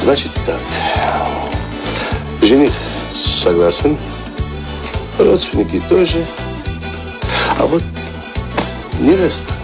Значит так. Жених согласен, родственники тоже, а вот невеста